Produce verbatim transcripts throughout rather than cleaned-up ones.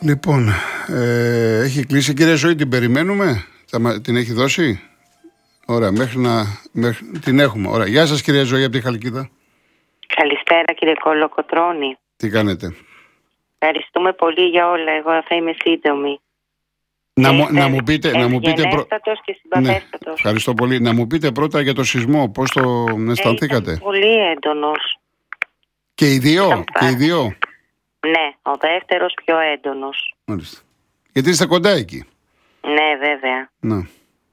Λοιπόν, ε, έχει κλείσει. Κυρία Ζωή, την περιμένουμε. Θα, την έχει δώσει. Ωραία, μέχρι να. Μέχρι, την έχουμε. Ωραία. Γεια σας, κυρία Ζωή, από τη Χαλκίδα. Καλησπέρα, κύριε Κολοκοτρώνη. Τι κάνετε? Ευχαριστούμε πολύ για όλα. Εγώ θα είμαι σύντομη. Να, μου, να μου πείτε. Να μου πείτε προ... και συμπαθέστατος. Ναι, ευχαριστώ πολύ. Να μου πείτε πρώτα για το σεισμό. Πώς το αισθανθήκατε? Ε, πολύ έντονος. Και οι δύο. Και οι δύο. Ναι, ο δεύτερος πιο έντονος. Μάλιστα. Γιατί είστε κοντά εκεί. Ναι, βέβαια. Να.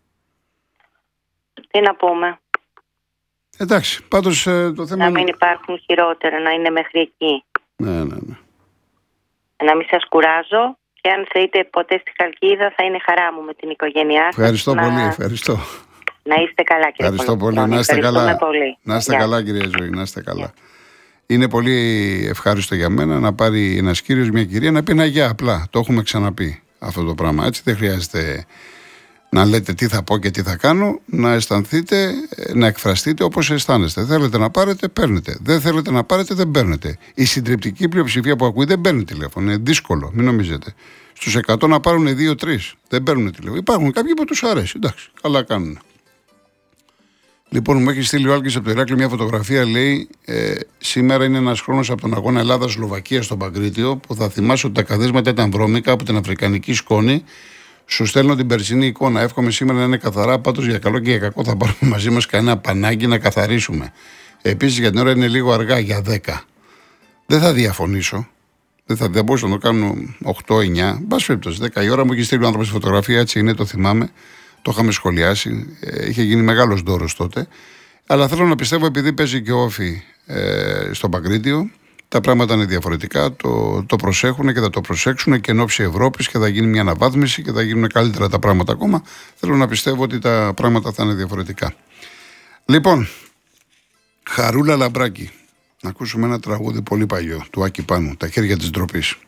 Τι να πούμε. Εντάξει, πάντως ε, το θέμα... Να μην υπάρχουν χειρότερα, να είναι μέχρι εκεί. Ναι, ναι, ναι. Να μην σας κουράζω και αν θέλετε ποτέ στη Χαλκίδα θα είναι χαρά μου με την οικογένειά σας. Ευχαριστώ να... πολύ, ευχαριστώ. Να είστε καλά, κύριε Ευχαριστώ πολύ, να είστε καλά. Πολύ. Να είστε yeah. καλά, κυρία Ζωή, να είστε καλά. Yeah. Είναι πολύ ευχάριστο για μένα να πάρει ένας κύριος, μια κυρία, να πει ένα γεια απλά. Το έχουμε ξαναπεί αυτό το πράγμα. Έτσι δεν χρειάζεται να λέτε τι θα πω και τι θα κάνω, να αισθανθείτε, να εκφραστείτε όπως αισθάνεστε. Θέλετε να πάρετε, παίρνετε. Δεν θέλετε να πάρετε, δεν παίρνετε. Η συντριπτική πλειοψηφία που ακούει δεν παίρνει τηλέφωνο. Είναι δύσκολο, μην νομίζετε. Στους εκατό να πάρουν δύο τρία, δεν παίρνουν τηλέφωνο. Υπάρχουν κάποιοι που τους αρέσει, εντάξει, καλά κάνουν. Λοιπόν, μου έχει στείλει ο Άλκης από το Ηράκλειο μια φωτογραφία, λέει ε, σήμερα είναι ένας χρόνος από τον αγώνα Ελλάδα-Σλοβακία στον Παγκρίτιο, που θα θυμάσαι ότι τα καθίσματα ήταν βρώμικα από την αφρικανική σκόνη. Σου στέλνω την περσινή εικόνα. Εύχομαι σήμερα να είναι καθαρά. Πάντως για καλό και για κακό θα πάρουμε μαζί μας κανένα πανάκι να καθαρίσουμε. Επίσης για την ώρα είναι λίγο αργά για δέκα. Δεν θα διαφωνήσω. Δεν θα δεν μπορούσα να το κάνω οκτώ εννιά. Μπας περιπτώσει, δέκα η ώρα μου έχει στείλει ο άνθρωπος τη φωτογραφία, έτσι είναι, το θυμάμαι. Το είχαμε σχολιάσει. Ε, είχε γίνει μεγάλος δώρος τότε. Αλλά θέλω να πιστεύω, επειδή παίζει και όφη ε, στο Παγκρίτιο, τα πράγματα είναι διαφορετικά. Το, το προσέχουν και θα το προσέξουν και εν ώψη Ευρώπης και θα γίνει μια αναβάθμιση και θα γίνουν καλύτερα τα πράγματα ακόμα. Θέλω να πιστεύω ότι τα πράγματα θα είναι διαφορετικά. Λοιπόν, Χαρούλα Λαμπράκη. Να ακούσουμε ένα τραγούδι πολύ παλιό του Άκη Πάνου, Τα χέρια της ντροπής.